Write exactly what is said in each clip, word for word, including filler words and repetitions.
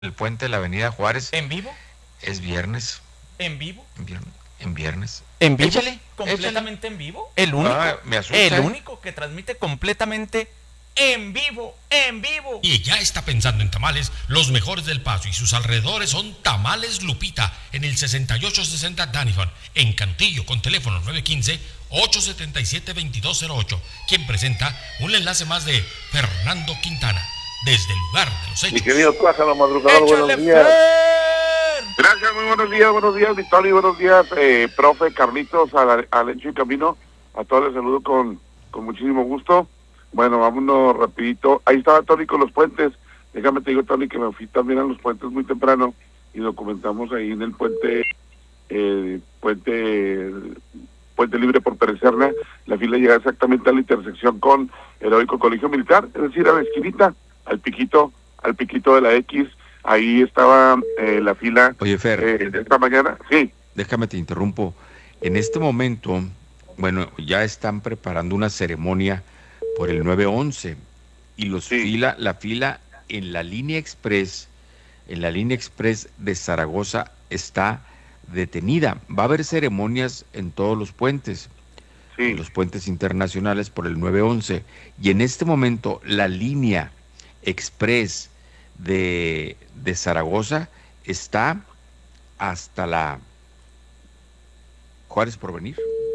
el puente de la Avenida Juárez. ¿En vivo? Es viernes. ¿En vivo? En viernes. En viernes. ¿En vivo? Échale. ¿Completamente échale. en vivo? ¿El único? Ah, me asusta, el ¿eh? único que transmite completamente en vivo, en vivo. Y ya está pensando en tamales, los mejores del Paso y sus alrededores son Tamales Lupita, en el sesenta y ocho sesenta Daniford, en Cantillo, con teléfono nueve uno cinco, ocho siete siete, dos dos cero ocho, quien presenta un enlace más de Fernando Quintana, desde el lugar de los hechos. Mi querido Pájaro Madrugador, buenos días. Fer! Gracias, muy buenos días, buenos días, Victoria, buenos días, eh, profe Carlitos, al, al hecho y camino. A todos les saludo con, con muchísimo gusto. Bueno, vámonos rapidito. Ahí estaba Tony con los puentes. Déjame te digo, Tony, que me fui también a los puentes muy temprano y documentamos ahí en el puente, eh, puente, puente libre por Perecerna. La fila llega exactamente a la intersección con Heroico Colegio Militar, es decir, a la esquinita, al piquito, al piquito de la X. Ahí estaba eh, la fila. Oye, Fer, eh, de esta mañana. Sí. déjame te interrumpo. En este momento, bueno, ya están preparando una ceremonia por el nueve once y los Sí. fila, la fila en la línea express, en la línea express de Zaragoza está detenida. Va a haber ceremonias en todos los puentes, Sí. en los puentes internacionales por el nueve once, y en este momento la línea express de, de Zaragoza está hasta la Juárez Porvenir.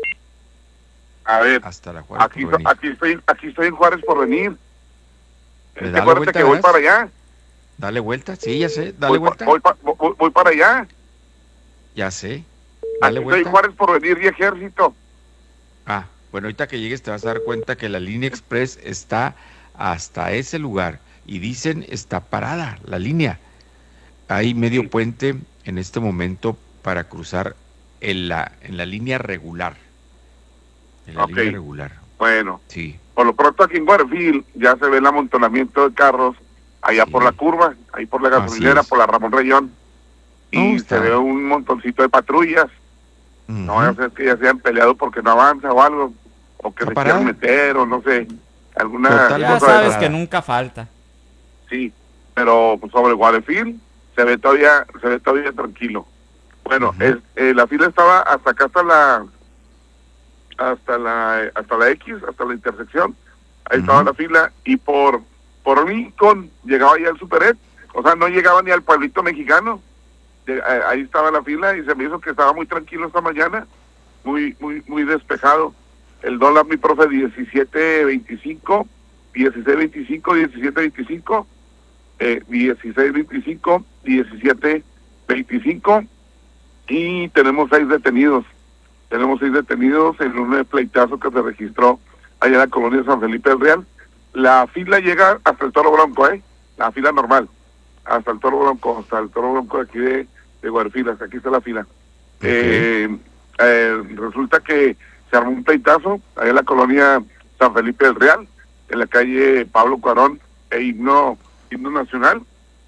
A ver, Hasta la Juárez aquí, Porvenir. aquí estoy, aquí estoy en Juárez por venir. ¿Le Es da que la acuérdate vuelta, que voy verás? para allá. Dale vuelta, sí, ya sé, dale voy, vuelta. Pa, voy, pa, voy, voy para allá. Ya sé, Aquí dale estoy vuelta. en Juárez por venir y Ejército. Ah, bueno, ahorita que llegues te vas a dar cuenta que la línea express está hasta ese lugar y dicen está parada la línea. Hay medio Sí. puente en este momento para cruzar en la, en la línea regular. En la Ok. línea regular. Bueno, Sí, por lo pronto aquí en Guarfil ya se ve el amontonamiento de carros allá Sí. por la curva, ahí por la Así gasolinera, es. por la Ramón Rayón. Y No, se está. ve un montoncito de patrullas. No vaya a Ujú. ser que ya se hayan peleado porque no avanza o algo, o que Está se parada. quieran meter, o no sé, alguna Totalmente Ya cosa de sabes esas. que parada. nunca falta. Sí, pero pues, sobre Guarefil se ve todavía, se ve todavía tranquilo. Bueno, Ujú. es, eh, la fila estaba hasta acá, hasta la, hasta la, hasta la X, hasta la intersección. Ahí estaba Ujú. la fila y por, por Lincoln llegaba ya el Superet, o sea, no llegaba ni al pueblito mexicano. De- eh, ahí estaba la fila y se me hizo que estaba muy tranquilo esta mañana, muy, muy, muy despejado. El dólar, mi profe, diecisiete veinticinco, dieciséis veinticinco, diecisiete veinticinco. Eh, dieciséis veinticinco, diecisiete veinticinco, y tenemos seis detenidos. Tenemos seis detenidos en un pleitazo que se registró allá en la colonia San Felipe del Real. La fila llega hasta el Toro Bronco, ¿eh? La fila normal, hasta el Toro Bronco, hasta el Toro Bronco de aquí de, de Guarfil, hasta aquí está la fila. Ok. Eh, eh, resulta que se armó un pleitazo allá en la colonia San Felipe del Real, en la calle Pablo Cuarón e Himno, Himno Nacional.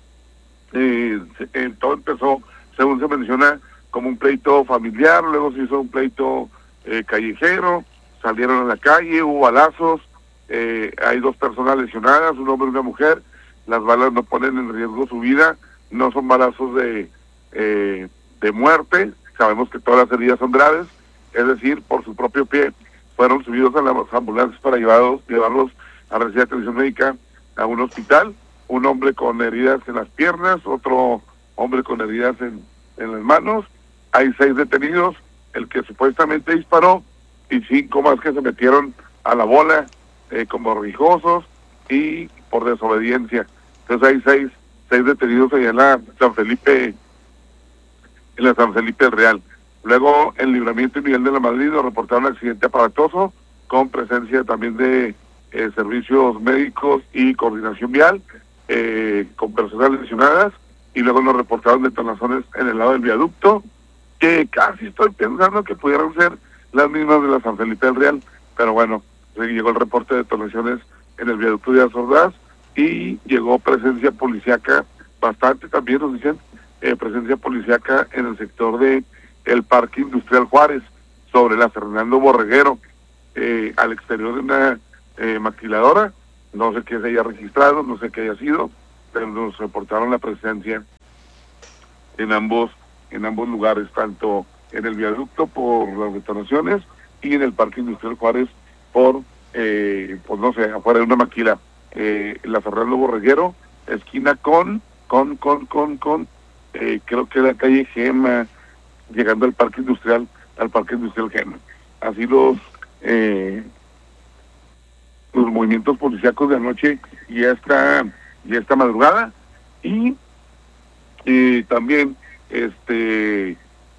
Eh, se- eh, todo empezó, según se menciona, como un pleito familiar, luego se hizo un pleito eh, callejero, salieron a la calle, hubo balazos, eh, hay dos personas lesionadas, un hombre y una mujer. Las balas no ponen en riesgo su vida, no son balazos de, eh, de muerte, sabemos que todas las heridas son graves, es decir, por su propio pie fueron subidos a las ambulancias para llevarlos, llevarlos a recibir atención médica a un hospital. Un hombre con heridas en las piernas, otro hombre con heridas en, en las manos. Hay seis detenidos, el que supuestamente disparó y cinco más que se metieron a la bola eh, como rijosos y por desobediencia. Entonces hay seis, seis detenidos allá en la San Felipe, en la San Felipe del Real. Luego en Libramiento y Miguel de la Madrid nos reportaron un accidente aparatoso con presencia también de eh, servicios médicos y coordinación vial, eh, con personas lesionadas, y luego nos reportaron detonaciones en el lado del viaducto, que casi estoy pensando que pudieran ser las mismas de la San Felipe del Real, pero bueno, llegó el reporte de detonaciones en el viaducto de Azordaz y llegó presencia policíaca bastante, también nos dicen, eh, presencia policíaca en el sector de el Parque Industrial Juárez, sobre la Fernando Borreguero, eh, al exterior de una eh, maquiladora. No sé qué se haya registrado, no sé qué haya sido, pero nos reportaron la presencia en ambos, en ambos lugares, tanto en el viaducto por las detonaciones y en el Parque Industrial Juárez por, eh, pues no sé, afuera de una maquila, eh, la Fernando Borreguero, esquina con, con, con, con, con, eh, creo que la calle Gema, llegando al Parque Industrial, al Parque Industrial Gema. Así los, eh, los movimientos policíacos de anoche y esta, y esta madrugada, y eh, también este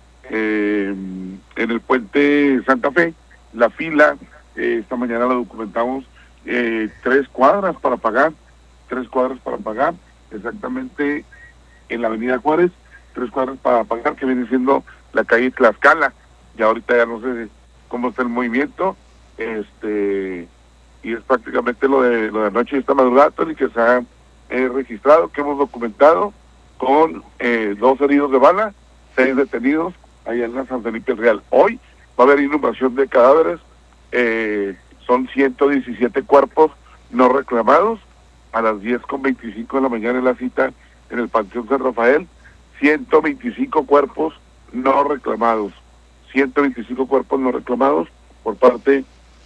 eh, en el puente Santa Fe, la fila, eh, esta mañana la documentamos, eh, tres cuadras para pagar, tres cuadras para pagar, exactamente en la avenida Juárez, tres cuadras para pagar, que viene siendo la calle Tlaxcala, y ahorita ya no sé cómo está el movimiento, este y es prácticamente lo de lo de anoche y esta madrugada, Tony, que se ha eh, registrado, que hemos documentado, con eh, dos heridos de bala, seis detenidos allá en la San Felipe Real. Hoy va a haber inhumación de cadáveres, eh, son ciento diecisiete cuerpos no reclamados, a las diez con veinticinco de la mañana en la cita en el Panteón San Rafael, ciento veinticinco cuerpos no reclamados, ciento veinticinco cuerpos no reclamados por parte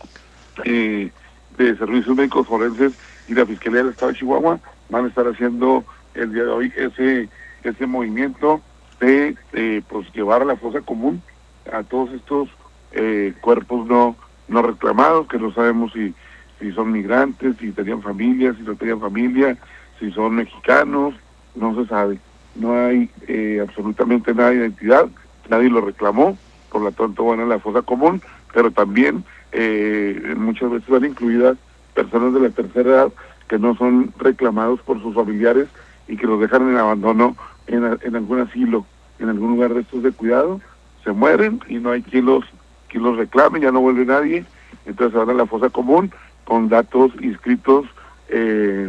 eh, de Servicios Médicos Forenses y la Fiscalía del Estado de Chihuahua. Van a estar haciendo el día de hoy ese ese movimiento de eh, pues llevar a la fosa común a todos estos eh, cuerpos no no reclamados, que no sabemos si si son migrantes, si tenían familia, si no tenían familia, si son mexicanos, no se sabe. No hay eh, absolutamente nada de identidad, nadie lo reclamó, por lo tanto van a la fosa común, pero también eh, muchas veces van incluidas personas de la tercera edad que no son reclamados por sus familiares y que los dejan en abandono en, en algún asilo, en algún lugar de estos de cuidado, se mueren y no hay quien los, quien los reclame, ya no vuelve nadie, entonces van a la fosa común con datos inscritos, eh,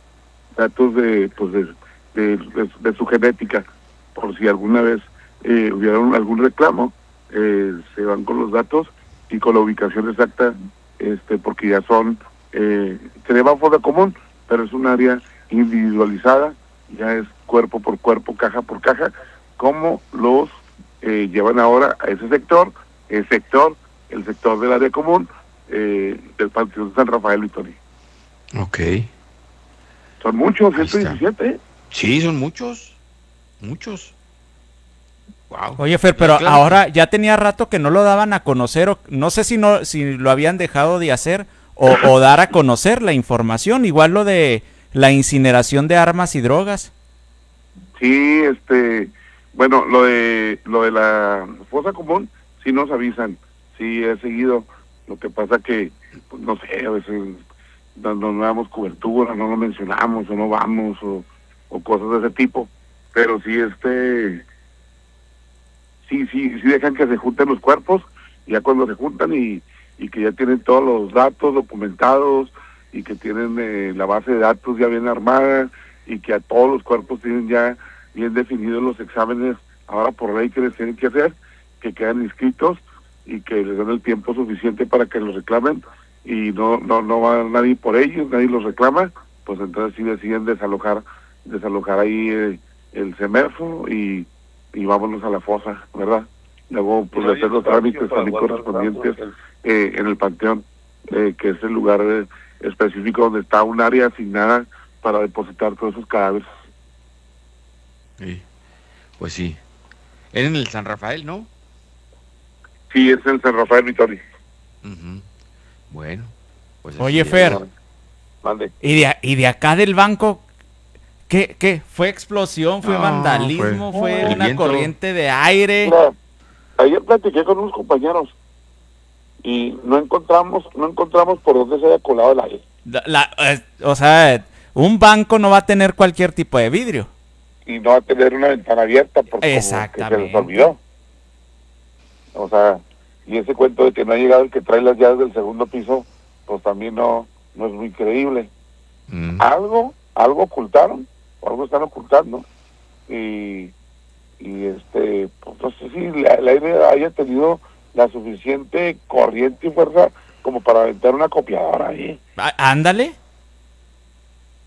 datos de, pues de, de, de, de su genética, por si alguna vez eh, hubiera algún reclamo, eh, se van con los datos y con la ubicación exacta, este porque ya son, eh, se llama fosa común, pero es un área individualizada, ya es cuerpo por cuerpo, caja por caja, como los eh, llevan ahora a ese sector, el sector, el sector del área común, eh, del Panteón de San Rafael, Victoria. Ok. Son muchos, Ahí ciento diecisiete. ¿Eh? Sí, son muchos, muchos. Wow. Oye, Fer, pero Claro ahora que... ya tenía rato que no lo daban a conocer, o no sé si no si lo habían dejado de hacer o, o dar a conocer la información, igual lo de la incineración de armas y drogas. Sí, este, bueno, lo de lo de la fosa común, sí nos avisan, sí he seguido, lo que pasa que, pues, no sé, a veces no, no, no damos cobertura, no lo mencionamos o no vamos o, o cosas de ese tipo, pero sí, este, sí, sí, sí dejan que se junten los cuerpos, ya cuando se juntan y, y que ya tienen todos los datos documentados y que tienen eh, la base de datos ya bien armada y que a todos los cuerpos tienen ya bien definidos los exámenes, ahora por ley que les tienen que hacer, que quedan inscritos y que les dan el tiempo suficiente para que los reclamen y no no no va nadie por ellos, nadie los reclama, pues entonces sí deciden desalojar desalojar ahí eh, el CEMERFO y, y vámonos a la fosa, ¿verdad? Luego pues de hacer los trámites también correspondientes eh, en el Panteón, eh, que es el lugar eh, específico donde está un área asignada para depositar todos esos cadáveres. Sí, pues sí. Era en el San Rafael, ¿no? Sí, es el San Rafael, Victoria. Uh-huh. Bueno, pues Oye, así Fer, es. Mande. y de, y de acá del banco, ¿qué, qué? ¿Fue explosión? ¿Fue No, vandalismo? fue- ¿Fue, el una viento. corriente de aire? Mira, ayer platiqué con unos compañeros y no encontramos no encontramos por dónde se haya colado el aire. La- la- eh, o sea, un banco no va a tener cualquier tipo de vidrio. Y no va a tener una ventana abierta porque como que se Exactamente. les olvidó. O sea, y ese cuento de que no ha llegado el que trae las llaves del segundo piso, pues también no no es muy creíble. Mm. Algo, algo ocultaron, o algo están ocultando. Y, y este, pues no sé si la- el aire haya tenido la suficiente corriente y fuerza, como para aventar una copiadora ahí. Á- Ándale.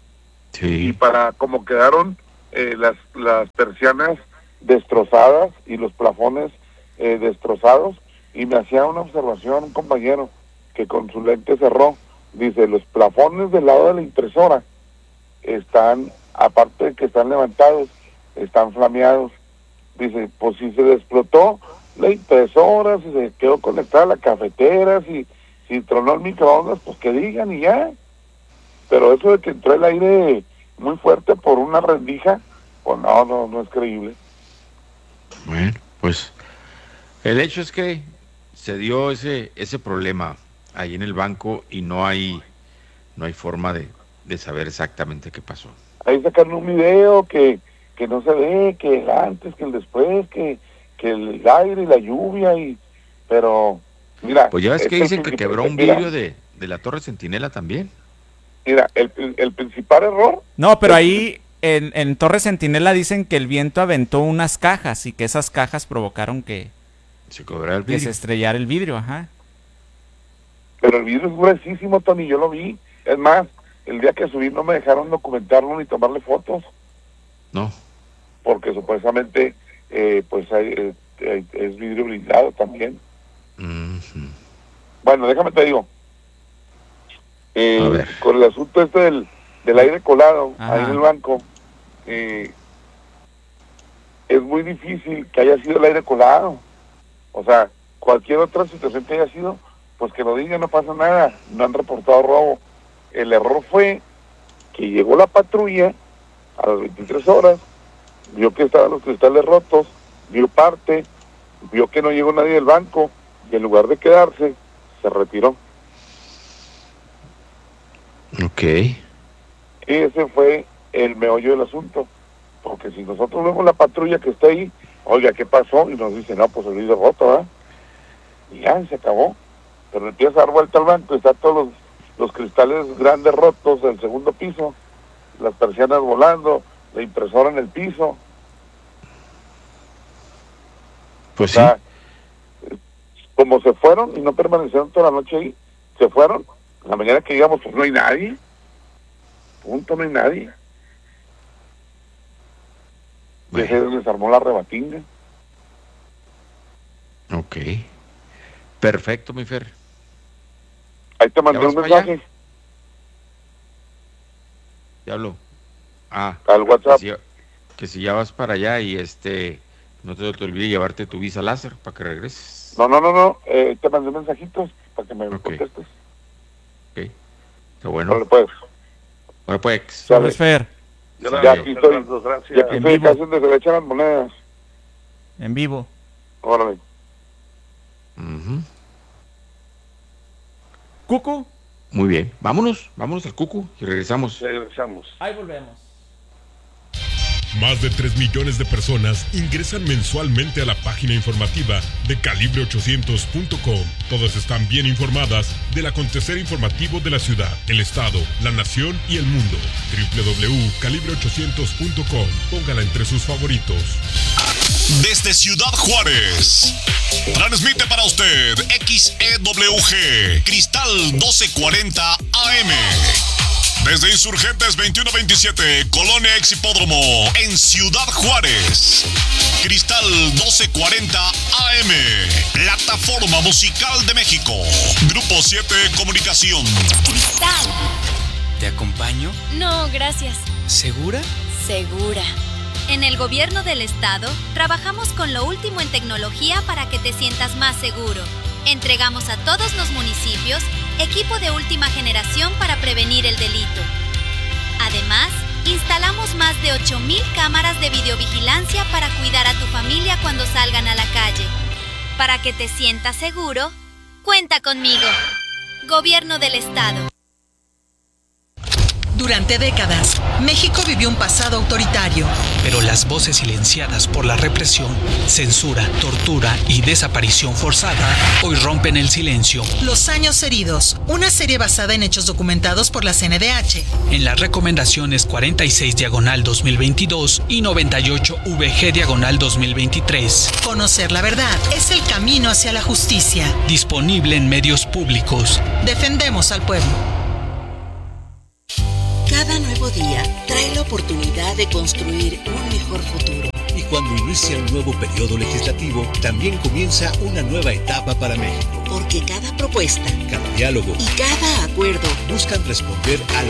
Sí. Y para como quedaron eh, las, las persianas destrozadas y los plafones eh, destrozados, y me hacía una observación un compañero que con su lente cerró, dice, los plafones del lado de la impresora están, aparte de que están levantados, están flameados. Dice, pues si se explotó la impresora, si se quedó conectada a la cafetera, si, si tronó el microondas, pues que digan y ya. Pero eso de que entró el aire muy fuerte por una rendija, pues no, no, no es creíble. Bueno, pues el hecho es que se dio ese ese problema ahí en el banco y no hay no hay forma de, de saber exactamente qué pasó. Ahí sacaron un video que, que no se ve, que el antes, que el después, que, que el aire y la lluvia, y pero mira... Pues ya ves que el dicen que principal- quebró un mira, vidrio de, de la Torre Centinela también. Mira, el, el, el principal error... No, pero ahí en, en Torre Centinela dicen que el viento aventó unas cajas y que esas cajas provocaron que, Se cobró el que se vidrio. estrellara el vidrio, ajá. Pero el vidrio es gruesísimo, Tony, yo lo vi. Es más, el día que subí no me dejaron documentarlo ni tomarle fotos, No. porque supuestamente eh, pues hay, eh, eh, es vidrio blindado también. Ujú. Bueno, déjame te digo, eh, A ver. con el asunto este del, del aire colado, Ajá. ahí en el banco, eh, es muy difícil que haya sido el aire colado. O sea, cualquier otra situación que haya sido, pues que lo digan, no pasa nada, no han reportado robo. El error fue que llegó la patrulla a las veintitrés horas, vio que estaban los cristales rotos, vio parte, vio que no llegó nadie del banco, y en lugar de quedarse, se retiró. Ok. Ese fue el meollo del asunto, porque si nosotros vemos la patrulla que está ahí, oiga, ¿qué pasó? Y nos dice, no, pues el vidrio roto, ¿verdad? Y ya, se acabó. Pero empieza a dar vuelta al banco y están todos los, los cristales grandes rotos del segundo piso, las persianas volando, la impresora en el piso. Pues O sí. sea, eh, como se fueron y no permanecieron toda la noche ahí, se fueron, la mañana que llegamos, pues no hay nadie. Punto, no hay nadie. Y Bueno. ese es donde se armó la rebatinga. Ok. Perfecto, mi Fer. Ahí te mandé ¿Ya un vas para mensaje Ya hablo. Ah, al WhatsApp. que si, que si ya vas para allá y este, no te, te olvides llevarte tu visa láser para que regreses. No, no, no, no, eh, te mandé mensajitos para que me Ok. contestes. Ok. Está bueno. Vale, pues. Bueno, pues. Sale. Pues, Fer, Ya Sale. aquí estoy, gracias. ya aquí En estoy vivo. casi donde se le echan las monedas. en vivo. Órale. Ujú. Cucu. Muy bien. Vámonos, vámonos al Cucu y regresamos. Regresamos. Ahí volvemos. Más de tres millones de personas ingresan mensualmente a la página informativa de calibre ochocientos punto com. Todas están bien informadas del acontecer informativo de la ciudad, el estado, la nación y el mundo. doble u doble u doble u punto calibre ochocientos punto com. Póngala entre sus favoritos. Desde Ciudad Juárez, transmite para usted X E W G, Cristal doce cuarenta A M. Desde Insurgentes veintiuno veintisiete, Colonia Ex Hipódromo, en Ciudad Juárez. Cristal doce cuarenta A M, Plataforma Musical de México. Grupo siete Comunicación. Cristal. ¿Te acompaño? No, gracias. ¿Segura? Segura. En el gobierno del estado, trabajamos con lo último en tecnología para que te sientas más seguro. Entregamos a todos los municipios equipo de última generación para prevenir el delito. Además, instalamos más de ocho mil cámaras de videovigilancia para cuidar a tu familia cuando salgan a la calle. Para que te sientas seguro, cuenta conmigo. Gobierno del Estado. Durante décadas, México vivió un pasado autoritario. Pero las voces silenciadas por la represión, censura, tortura y desaparición forzada hoy rompen el silencio. Los años heridos, una serie basada en hechos documentados por la C N D H. En las recomendaciones cuarenta y seis diagonal dos mil veintidós y noventa y ocho V G diagonal dos mil veintitrés. Conocer la verdad es el camino hacia la justicia. Disponible en medios públicos. Defendemos al pueblo. Cada nuevo día trae la oportunidad de construir un mejor futuro. Y cuando inicia un nuevo periodo legislativo, también comienza una nueva etapa para México. Porque cada propuesta, cada diálogo y cada acuerdo buscan responder a